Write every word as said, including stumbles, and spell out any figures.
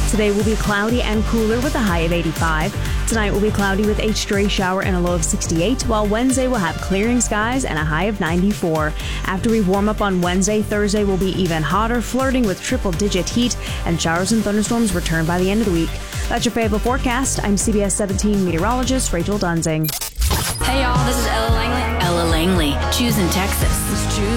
Today will be cloudy and cooler with a high of eighty-five. Tonight will be cloudy with a stray shower and a low of sixty-eight, while Wednesday will have clearing skies and a high of ninety-four. After we warm up on Wednesday, Thursday will be even hotter, flirting with triple-digit heat, and showers and thunderstorms return by the end of the week. That's your Fayetteville forecast. I'm C B S seventeen meteorologist Rachel Dunzing. Hey y'all, this is Ella Langley. Ella Langley, choosing Texas.